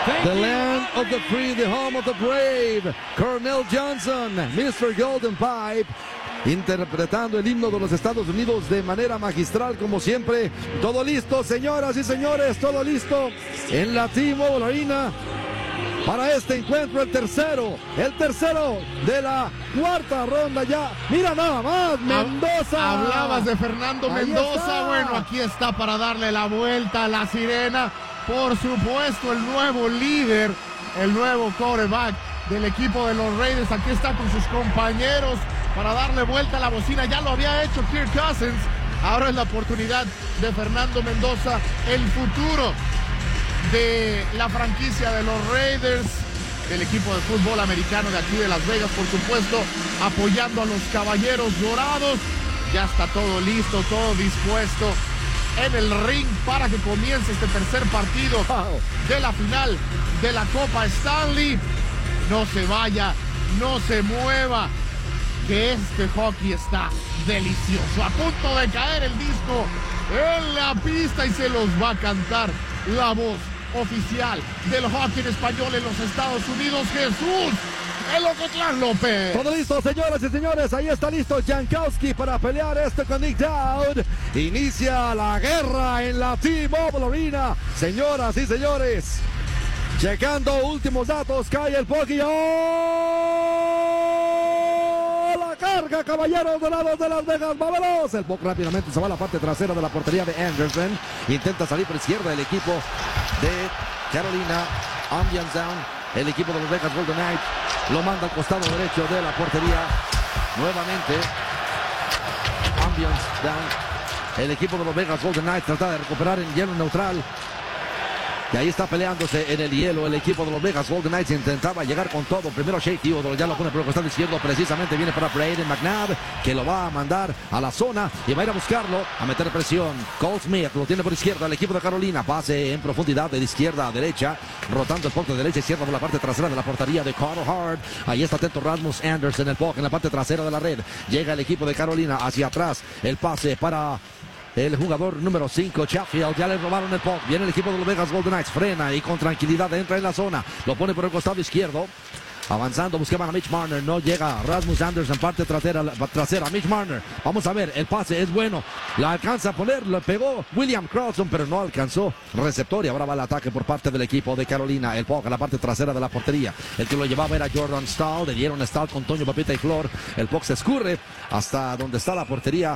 The land of the free, the home of the brave. Cornell Johnson, Mr. Golden Pipe, interpretando el himno de los Estados Unidos de manera magistral, como siempre. Todo listo, señoras y señores, todo listo en la T-Mobile Arena para este encuentro, el tercero de la cuarta ronda ya. Mira nada más, Mendoza. Hablabas de Fernando Mendoza. Bueno, aquí está para darle la vuelta a la sirena. Por supuesto, el nuevo líder, el nuevo quarterback del equipo de los Raiders. Aquí está con sus compañeros para darle vuelta a la bocina. Ya lo había hecho Kirk Cousins. Ahora es la oportunidad de Fernando Mendoza, el futuro de la franquicia de los Raiders, del equipo de fútbol americano de aquí de Las Vegas, por supuesto, apoyando a los Caballeros Dorados. Ya está todo listo, todo dispuesto en el ring para que comience este tercer partido de la final de la Copa Stanley. No se vaya, no se mueva, que este hockey está delicioso. A punto de caer el disco en la pista y se los va a cantar la voz oficial del hockey en español en los Estados Unidos, Jesús El Ocotlán López. Todo listo, señoras y señores. Ahí está listo Jankowski para pelear esto con Nick Dowd. Inicia la guerra en la T-Mobile Arena. Señoras y señores, checando últimos datos, cae el puck y la carga, Caballeros Dorados de Las Vegas. ¡Vámonos! El puck rápidamente se va a la parte trasera de la portería de Anderson. Intenta salir por izquierda el equipo de Carolina. Ambiance down. El equipo de los Vegas Golden Knights lo manda al costado derecho de la portería. Nuevamente ambiance down. El equipo de los Vegas Golden Knights trata de recuperar en hielo neutral. Y ahí está peleándose en el hielo el equipo de los Vegas Golden Knights. Intentaba llegar con todo. Primero Shea Theodore, ya lo pone por el costado izquierdo. Precisamente viene para Braden McNabb, que lo va a mandar a la zona y va a ir a buscarlo, a meter presión. Cole Smith lo tiene por izquierda el equipo de Carolina. Pase en profundidad de izquierda a derecha, rotando el puck de derecha a izquierda por la parte trasera de la portería de Carter Hart. Ahí está atento Rasmus Anderson, el puck en la parte trasera de la red. Llega el equipo de Carolina hacia atrás. El pase para el jugador número 5, Chatfield. Ya le robaron el puck. Viene el equipo de los Vegas Golden Knights. Frena y con tranquilidad entra en la zona. Lo pone por el costado izquierdo. Avanzando, buscaban a Mitch Marner. No llega Rasmus Anderson, parte trasera. Mitch Marner. Vamos a ver, el pase es bueno. La alcanza a poner, lo pegó William Carlson, pero no alcanzó receptor. Y ahora va el ataque por parte del equipo de Carolina. El puck a la parte trasera de la portería. El que lo llevaba era Jordan Stahl. Le dieron Stahl con Toño, Papita y Flor. El puck se escurre hasta donde está la portería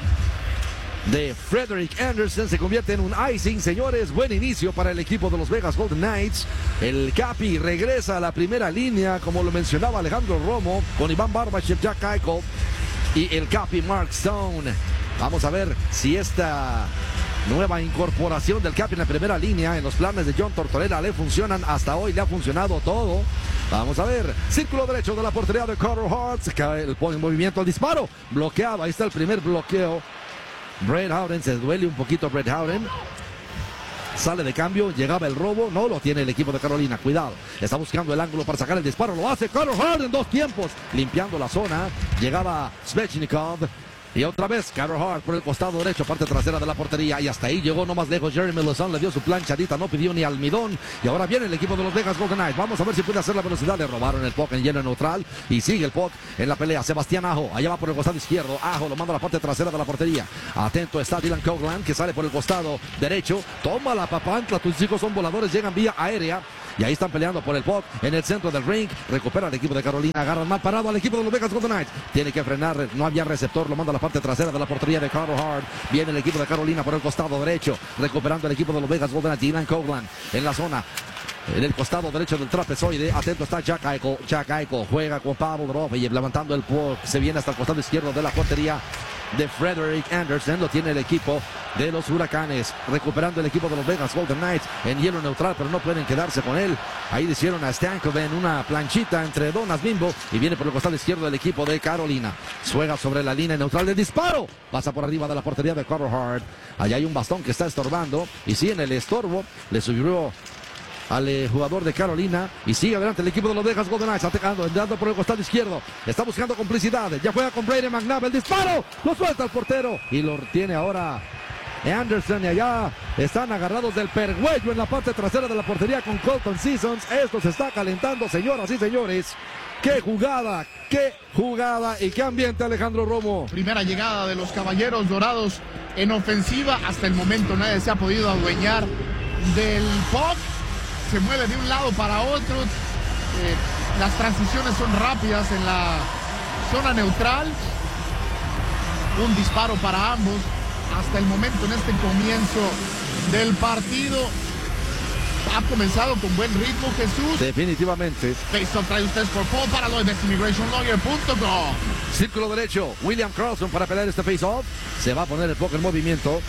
de Frederick Anderson. Se convierte en un icing, señores. Buen inicio para el equipo de los Vegas Golden Knights. El Capi regresa a la primera línea, como lo mencionaba Alejandro Romo, con Iván Barbashev, Jack Eichel y el Capi Mark Stone. Vamos a ver si esta nueva incorporación del Capi en la primera línea en los planes de John Tortorella le funcionan. Hasta hoy le ha funcionado todo. Vamos a ver, círculo derecho de la portería de Carter Hart. Se cae el pone en movimiento, el disparo bloqueado. Ahí está el primer bloqueo. Brett Howden, se duele un poquito Brett Howden. Sale de cambio, llegaba el robo, no lo tiene el equipo de Carolina, cuidado. Está buscando el ángulo para sacar el disparo, lo hace Carter Hart en dos tiempos, limpiando la zona. Llegaba Svechnikov. Y otra vez Carter Hart por el costado derecho, parte trasera de la portería. Y hasta ahí llegó, no más lejos Jeremy Lauzon, le dio su planchadita, no pidió ni almidón. Y ahora viene el equipo de los Vegas Golden Knights. Vamos a ver si puede hacer la velocidad. Le robaron el puck en hielo neutral. Y sigue el puck en la pelea. Sebastián Aho, allá va por el costado izquierdo. Aho lo manda a la parte trasera de la portería. Atento está Dylan Coghlan, que sale por el costado derecho. Toma la papantla, tus chicos son voladores, llegan vía aérea. Y ahí están peleando por el puck en el centro del ring. Recupera el equipo de Carolina. Agarran mal parado al equipo de los Vegas Golden Knights. Tiene que frenar. No había receptor. Lo manda a la parte trasera de la portería de Carter Hart. Viene el equipo de Carolina por el costado derecho. Recuperando el equipo de los Vegas Golden Knights. Dylan Coghlan en la zona. En el costado derecho del trapezoide. Atento está Jack Eichel. Jack Eichel juega con Pavel Dorofeyev. Levantando el puck. Se viene hasta el costado izquierdo de la portería de Frederick Anderson. Lo tiene el equipo de los Huracanes. Recuperando el equipo de los Vegas Golden Knights en hielo neutral, pero no pueden quedarse con él. Ahí le hicieron a Stankov en una planchita entre Donas Bimbo. Y viene por el costado izquierdo del equipo de Carolina. Juega sobre la línea neutral de disparo. Pasa por arriba de la portería de Carter Hart. Allá hay un bastón que está estorbando. Y sí, en el estorbo le subió al jugador de Carolina. Y sigue adelante el equipo de los Vegas Golden Knights, atacando, entrando por el costado izquierdo. Está buscando complicidad. Ya juega con Braden McNabb. El disparo lo suelta el portero y lo tiene ahora Anderson, y allá están agarrados del pergüello en la parte trasera de la portería con Colton Sissons. Esto se está calentando, señoras y señores. ¡Qué jugada y qué ambiente, Alejandro Romo! Primera llegada de los Caballeros Dorados en ofensiva. Hasta el momento nadie se ha podido adueñar del puck. Se mueve de un lado para otro. Las transiciones son rápidas en la zona neutral. Un disparo para ambos. Hasta el momento en este comienzo del partido ha comenzado con buen ritmo, Jesús. Definitivamente. Face-off trae ustedes por Paul Paraloy, bestimmigrationlawyer.com. Círculo derecho, William Karlsson para pelear este face-off. Se va a poner el puck en movimiento.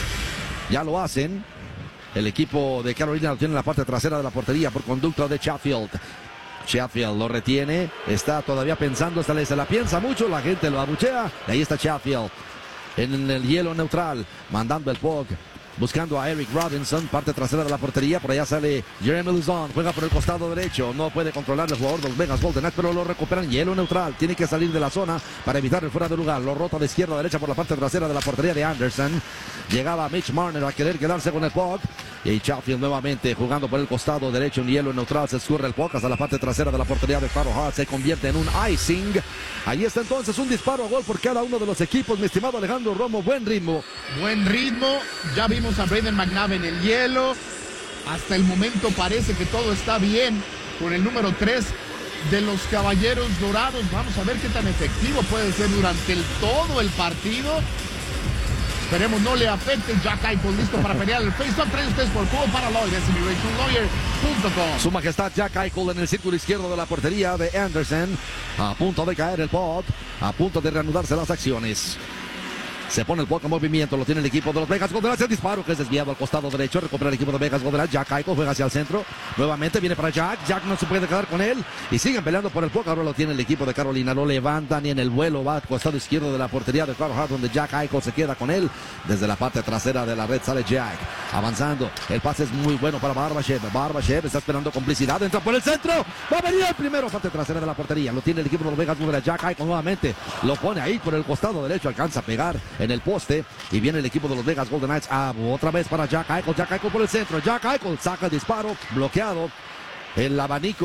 Ya lo hacen. El equipo de Carolina lo tiene en la parte trasera de la portería por conducto de Chatfield. Chatfield lo retiene, está todavía pensando, se la piensa mucho, la gente lo abuchea. Y ahí está Chatfield en el hielo neutral, mandando el puck, buscando a Eric Robinson, parte trasera de la portería. Por allá sale Jeremy Luzon, juega por el costado derecho, no puede controlar el jugador de los Vegas Golden Knights, pero lo recuperan. Hielo neutral, tiene que salir de la zona para evitar el fuera de lugar. Lo rota de izquierda a derecha por la parte trasera de la portería de Anderson. Llegaba Mitch Marner a querer quedarse con el puck. Y Chatfield nuevamente jugando por el costado derecho en hielo neutral. Se escurre el puck hasta la parte trasera de la portería de Carter Hart. Se convierte en un icing. Ahí está entonces un disparo a gol por cada uno de los equipos. Mi estimado Alejandro Romo, buen ritmo. Buen ritmo. Ya vimos a Brayden McNabb en el hielo. Hasta el momento parece que todo está bien con el número 3 de los Caballeros Dorados. Vamos a ver qué tan efectivo puede ser durante todo el partido. Esperemos no le afecte. Jack Eichel listo para pelear el face-off. Trae ustedes por Paul Paraloy, bestimmigrationlawyer.com. Su majestad Jack Eichel en el círculo izquierdo de la portería de Anderson. A punto de caer el puck. A punto de reanudarse las acciones. Se pone el puck en movimiento, lo tiene el equipo de los Vegas Golden Knights. El disparo que es desviado al costado derecho. Recupera el equipo de Vegas Golden Knights. Jack Eichel juega hacia el centro. Nuevamente viene para Jack. Jack no se puede quedar con él. Y siguen peleando por el puck. Ahora lo tiene el equipo de Carolina. Lo levantan y en el vuelo va al costado izquierdo de la portería de Carter Hart, donde Jack Eichel se queda con él. Desde la parte trasera de la red sale Jack. Avanzando. El pase es muy bueno para Barbashev. Barbashev está esperando complicidad. Entra por el centro. Va a venir el primero. Parte trasera de la portería. Lo tiene el equipo de los Vegas Golden Knights. Jack Eichel nuevamente lo pone ahí por el costado derecho. Alcanza a pegar en el poste. Y viene el equipo de los Vegas Golden Knights. Otra vez para Jack Eichel. Jack Eichel por el centro. Jack Eichel saca el disparo. Bloqueado. El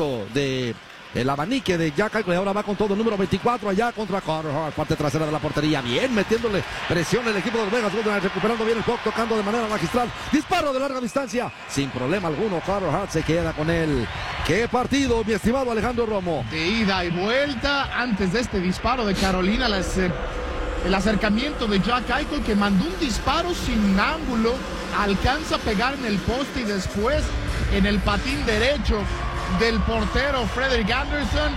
abanique de Jack Eichel. Y ahora va con todo. El número 24 allá contra Carter Hart. Parte trasera de la portería. Bien metiéndole presión el equipo de los Vegas Golden Knights. Recuperando bien el puck. Tocando de manera magistral. Disparo de larga distancia. Sin problema alguno. Carter Hart se queda con él. ¡Qué partido, mi estimado Alejandro Romo! De ida y vuelta. Antes de este disparo de Carolina, el acercamiento de Jack Eichel, que mandó un disparo sin ángulo, alcanza a pegar en el poste y después en el patín derecho del portero Frederik Anderson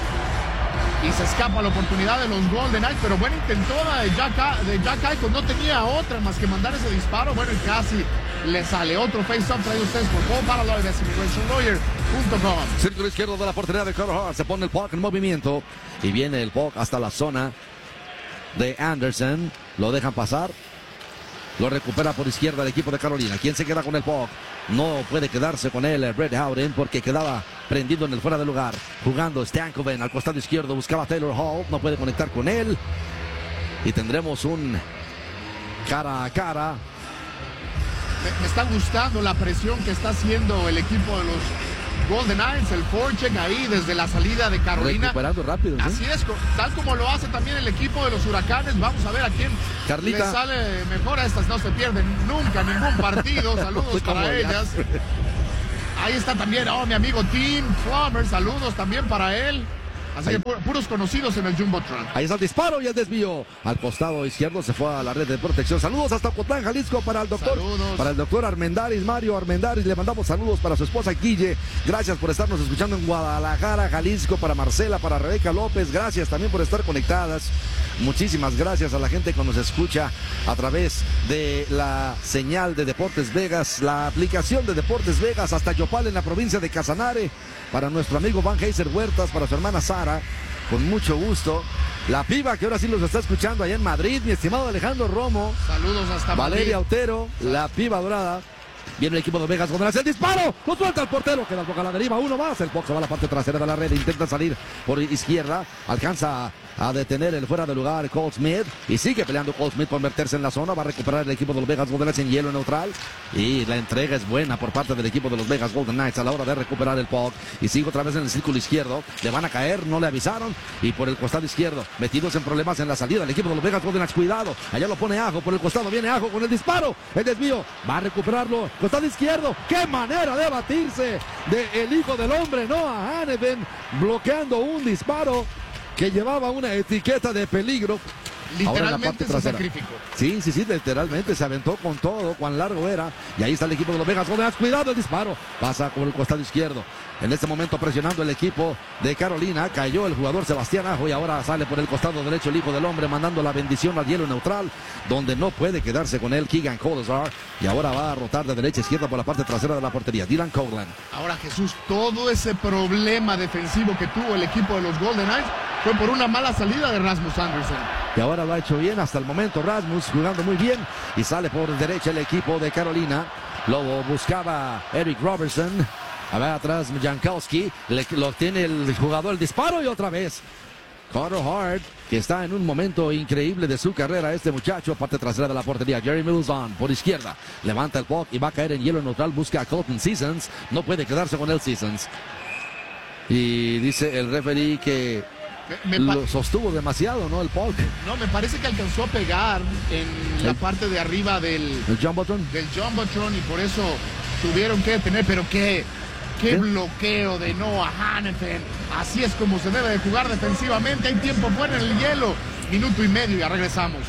y se escapa la oportunidad de los Golden Knights. Pero buena intentora de Jack Eichel, no tenía otra más que mandar ese disparo. Bueno, y casi le sale otro face-off. Trae ustedes por Paul Paraloy, bestimmigrationlawyer.com. Círculo izquierdo de la portería de Carter Hart. Se pone el puck en movimiento y viene el puck hasta la zona de Anderson. Lo dejan pasar. Lo recupera por izquierda el equipo de Carolina. ¿Quién se queda con el puck? No puede quedarse con él Brett Howden porque quedaba prendido en el fuera de lugar. Jugando Stankoven al costado izquierdo. Buscaba Taylor Hall. No puede conectar con él. Y tendremos un cara a cara. Me está gustando la presión que está haciendo el equipo de los Golden Knights, el forecheck ahí desde la salida de Carolina. Recuperando rápido, ¿sí? Así es, tal como lo hace también el equipo de los Huracanes. Vamos a ver a quién Carlita le sale mejor. A estas no se pierden nunca ningún partido. Saludos para ellas. Ahí está también, mi amigo Tim Plummer. Saludos también para él. Así que puros conocidos en el Jumbotron. Ahí está el disparo y el desvío al costado izquierdo. Se fue a la red de protección. Saludos hasta Ocotlán, Jalisco, para el doctor. Saludos. Para el doctor Armendáriz, Mario Armendáriz. Le mandamos saludos para su esposa Guille. Gracias por estarnos escuchando en Guadalajara, Jalisco. Para Marcela, para Rebeca López. Gracias también por estar conectadas. Muchísimas gracias a la gente que nos escucha a través de la señal de Deportes Vegas, la aplicación de Deportes Vegas, hasta Yopal en la provincia de Casanare. Para nuestro amigo Van Heiser Huertas, para su hermana Sara, con mucho gusto. La piba que ahora sí los está escuchando allá en Madrid, mi estimado Alejandro Romo. Saludos hasta Valeria Madrid. Otero, la piba dorada. Viene el equipo de Vegas Golden Knights. El disparo. Lo suelta el portero. Queda el Puck a la deriva. Uno más. El Puck se va a la parte trasera de la red. Intenta salir por izquierda. Alcanza a detener el fuera de lugar Cole Smith. Y sigue peleando Cole Smith por meterse en la zona. Va a recuperar el equipo de los Vegas Golden Knights en hielo neutral. Y la entrega es buena por parte del equipo de los Vegas Golden Knights a la hora de recuperar el puck. Y sigue otra vez en el círculo izquierdo. Le van a caer. No le avisaron. Y por el costado izquierdo. Metidos en problemas en la salida. El equipo de los Vegas Golden Knights. Cuidado. Allá lo pone Ajo. Por el costado viene Ajo con el disparo. El desvío. Va a recuperarlo. Costado izquierdo. ¡Qué manera de batirse del hijo del hombre! Noah Hanifin bloqueando un disparo que llevaba una etiqueta de peligro. Literalmente se sacrificó. Sí, literalmente se aventó con todo, cuán largo era. Y ahí está el equipo de los Vegas Golden Knights. Cuidado el disparo. Pasa por el costado izquierdo. En este momento presionando el equipo de Carolina. Cayó el jugador Sebastián Ajo y ahora sale por el costado derecho el hijo del hombre mandando la bendición al hielo neutral, donde no puede quedarse con él Keegan Kolesar. Y ahora va a rotar de derecha a izquierda por la parte trasera de la portería. Dylan Coghlan. Ahora Jesús, todo ese problema defensivo que tuvo el equipo de los Golden Knights fue por una mala salida de Rasmus Andersson. Y ahora lo ha hecho bien hasta el momento Rasmus, jugando muy bien. Y sale por derecha el equipo de Carolina. Lo buscaba Eric Robertson. A ver atrás Jankowski. Lo tiene el jugador, el disparo y otra vez Carter Hart, que está en un momento increíble de su carrera. Este muchacho, parte trasera de la portería. Jerry Milson por izquierda. Levanta el puck y va a caer en hielo neutral. Busca a Colton Seasons. No puede quedarse con él Seasons. Y dice el referee que lo sostuvo demasiado, ¿no? El puck. No, me parece que alcanzó a pegar en la parte de arriba del Jumbotron. Y por eso tuvieron que detener. Pero qué bloqueo de Noah Hanifin. Así es como se debe de jugar defensivamente. Hay tiempo fuera en el hielo. Minuto y medio y ya regresamos.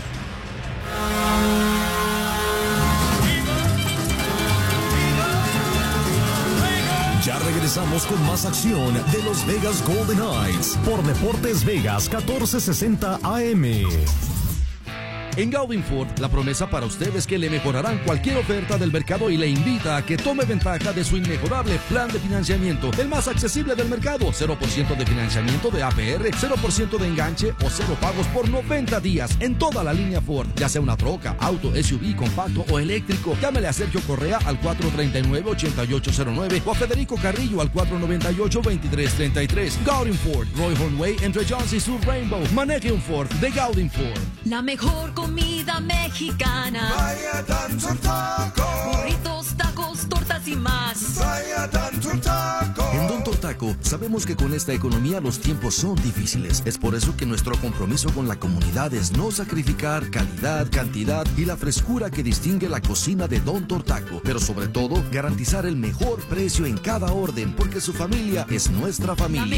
Ya regresamos con más acción de los Vegas Golden Knights por Deportes Vegas 1460 AM. En Gaudin Ford, la promesa para usted es que le mejorarán cualquier oferta del mercado y le invita a que tome ventaja de su inmejorable plan de financiamiento, el más accesible del mercado. 0% de financiamiento de APR, 0% de enganche o 0 pagos por 90 días en toda la línea Ford, ya sea una troca, auto, SUV, compacto o eléctrico. Llámele a Sergio Correa al 439-8809 o a Federico Carrillo al 498-2333. Gaudin Ford, Roy Hornway entre Jones y Sur Rainbow. Maneje un Ford de Gaudin Ford. La mejor comida mexicana. Vaya Tanto Taco. Burritos, tacos, tortas y más. Vaya Tanto Taco. En Don Tortaco sabemos que con esta economía los tiempos son difíciles. Es por eso que nuestro compromiso con la comunidad es no sacrificar calidad, cantidad y la frescura que distingue la cocina de Don Tortaco. Pero sobre todo, garantizar el mejor precio en cada orden, porque su familia es nuestra familia.